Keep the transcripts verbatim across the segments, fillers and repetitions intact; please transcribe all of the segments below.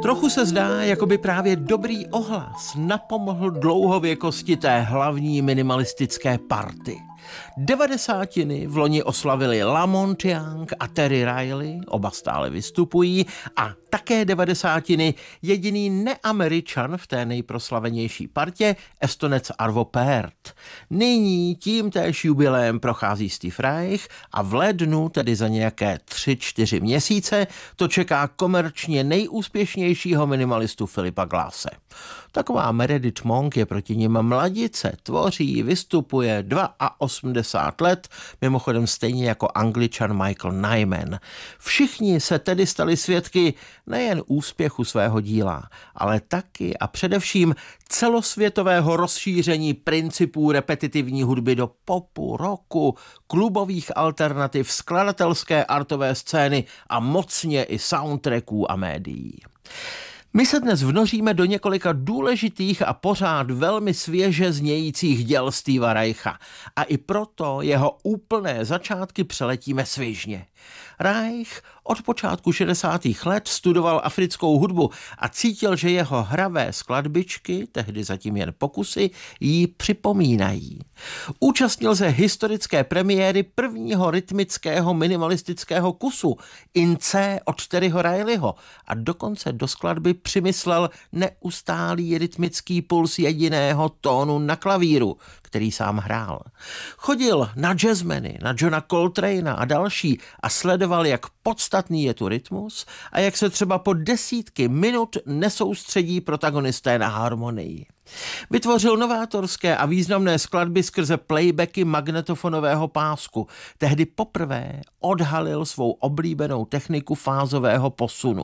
Trochu se zdá, jako by právě dobrý ohlas napomohl dlouhověkosti té hlavní minimalistické party. Devadesátiny v loni oslavili Lamont Young a Terry Riley, oba stále vystupují, a také devadesátiny jediný neameričan v té nejproslavenější partě, Estonec Arvo Pärt. Nyní tímtéž jubileem prochází Steve Reich a v lednu, tedy za nějaké tři, čtyři měsíce, to čeká komerčně nejúspěšnějšího minimalistu Philipa Glasse. Taková Meredith Monk je proti nim mladice, tvoří, vystupuje, osmdesát dva let, mimochodem stejně jako Angličan Michael Nyman. Všichni se tedy stali svědky nejen úspěchu svého díla, ale taky a především celosvětového rozšíření principů repetitivní hudby do popu, rocku, klubových alternativ, skladatelské artové scény a mocně i soundtracků a médií. My se dnes vnoříme do několika důležitých a pořád velmi svěže znějících děl Steva Reicha a i proto jeho úplné začátky přeletíme svižně. Reich od počátku šedesátých let studoval africkou hudbu a cítil, že jeho hravé skladbičky, tehdy zatím jen pokusy, jí připomínají. Účastnil se historické premiéry prvního rytmického minimalistického kusu In C od Terryho Rileyho a dokonce do skladby přimyslel neustálý rytmický puls jediného tónu na klavíru, který sám hrál. Chodil na jazzmeny, na Johna Coltrane'a a další a sledoval, jak podstatný je tu rytmus a jak se třeba po desítky minut nesoustředí protagonisté na harmonii. Vytvořil novátorské a významné skladby skrze playbacky magnetofonového pásku. Tehdy poprvé odhalil svou oblíbenou techniku fázového posunu.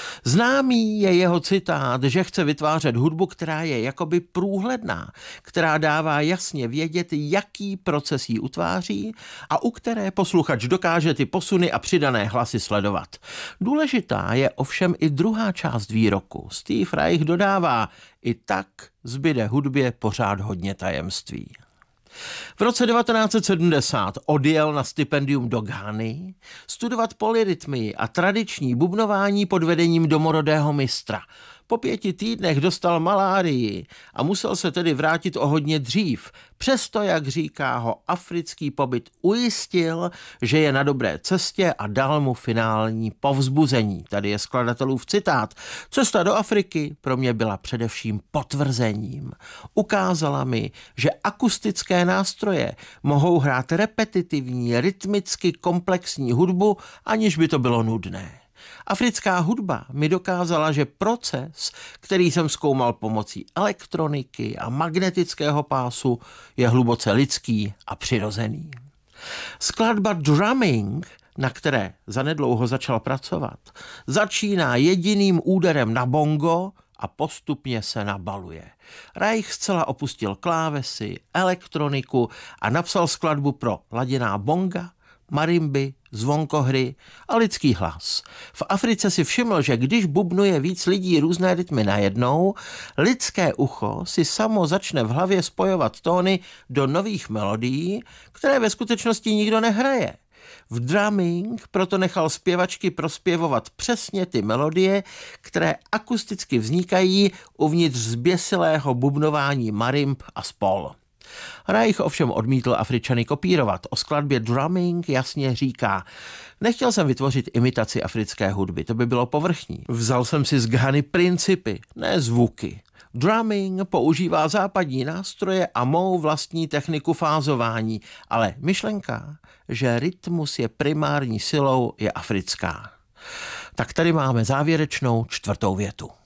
Známý je jeho citát, že chce vytvářet hudbu, která je jakoby průhledná, která dává jasně vědět, jaký proces jí utváří a u které posluchač dokáže ty posuny a přidané hlasy sledovat. Důležitá je ovšem i druhá část výroku. Steve Reich dodává, i tak zbyde hudbě pořád hodně tajemství. V roce devatenáct set sedmdesát odjel na stipendium do Ghany studovat polyrytmii a tradiční bubnování pod vedením domorodého mistra. Po pěti týdnech dostal malárii a musel se tedy vrátit o hodně dřív. Přesto, jak říká, ho africký pobyt ujistil, že je na dobré cestě a dal mu finální povzbuzení. Tady je skladatelův citát. Cesta do Afriky pro mě byla především potvrzením. Ukázala mi, že akustické nástroje mohou hrát repetitivní, rytmicky komplexní hudbu, aniž by to bylo nudné. Africká hudba mi dokázala, že proces, který jsem zkoumal pomocí elektroniky a magnetického pásu, je hluboce lidský a přirozený. Skladba Drumming, na které zanedlouho začal pracovat, začíná jediným úderem na bongo a postupně se nabaluje. Reich zcela opustil klávesy, elektroniku a napsal skladbu pro laděná bonga, marimby, zvonkohry a lidský hlas. V Africe si všiml, že když bubnuje víc lidí různé rytmy najednou, lidské ucho si samo začne v hlavě spojovat tóny do nových melodií, které ve skutečnosti nikdo nehraje. V drumming proto nechal zpěvačky prospěvovat přesně ty melodie, které akusticky vznikají uvnitř zběsilého bubnování marimb a spol. Reich ovšem odmítl Afričany kopírovat. O skladbě Drumming jasně říká: nechtěl jsem vytvořit imitaci africké hudby, to by bylo povrchní. Vzal jsem si z Ghany principy, ne zvuky. Drumming používá západní nástroje a mou vlastní techniku fázování, ale myšlenka, že rytmus je primární silou, je africká. Tak tady máme závěrečnou čtvrtou větu.